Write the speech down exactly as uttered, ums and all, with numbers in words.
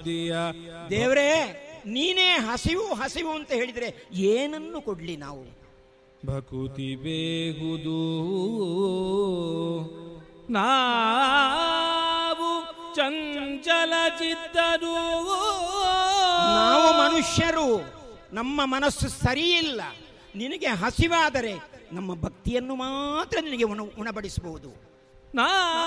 ಮತಿಯ. ದೇವರೇ, ನೀನೇ ಹಸಿವು ಹಸಿವು ಅಂತ ಹೇಳಿದರೆ ಏನನ್ನು ಕೊಡ್ಲಿ ನಾವು? ಭಕುತಿ ಬೇಗುದು ನಾವು ಚಂಚಲ ಚಿತ್ತದು. ನಾವು ಮನುಷ್ಯರು, ನಮ್ಮ ಮನಸ್ಸು ಸರಿಯಿಲ್ಲ. ನಿನಗೆ ಹಸಿವಾದರೆ ನಮ್ಮ ಭಕ್ತಿಯನ್ನು ಮಾತ್ರ ನಿನಗೆ ಉಣ ಉಣಬಡಿಸಬಹುದು. ನಾ